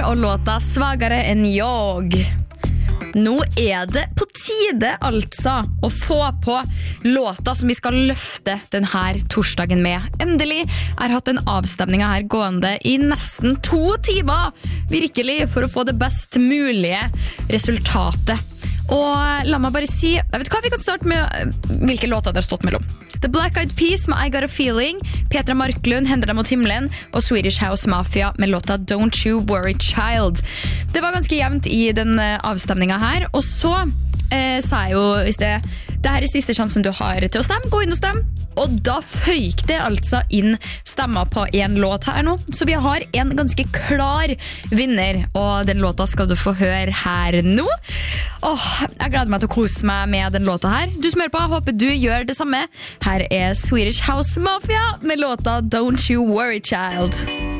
og låta Svagare enn jag. Nå det på tide altså å få på låta som vi skal løfte denne torsdagen med. Endelig hatt en avstemning her gående I nesten 2 timer, virkelig, for å få det best mulige resultatet. Og la meg bare si, jeg vet hva, vi kan starte med hvilke låter det har stått mellom. The Black Eyed Peas med I Got a Feeling, Petra Marklund, Hender deg mot himmelen, og Swedish House Mafia med låta Don't You Worry Child. Det var ganske jevnt I den avstemningen her, og så sa jeg jo, hvis det her siste sjansen du har til å stemme, gå inn og stemme. Og da føyk det altså inn stemmer på en låt her nå, så vi har en ganske klar vinner, og den låta skal du få høre her nå. Jeg gleder meg til å kose meg med den låta her. Du som hører på, håper du gjør det samme. Her Swedish House Mafia med låta Don't You Worry Child.